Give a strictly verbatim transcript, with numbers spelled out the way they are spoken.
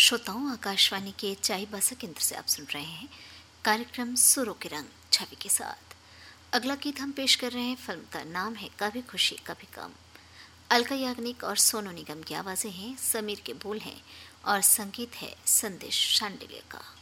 श्रोताओं, आकाशवाणी के चाईबासा केंद्र से आप सुन रहे हैं कार्यक्रम सुरों के रंग छवि के साथ। अगला गीत हम पेश कर रहे हैं, फिल्म का नाम है कभी खुशी कभी गम। अलका याग्निक और सोनू निगम की आवाजें हैं, समीर के बोल हैं और संगीत है संदेश शांडिल्य का।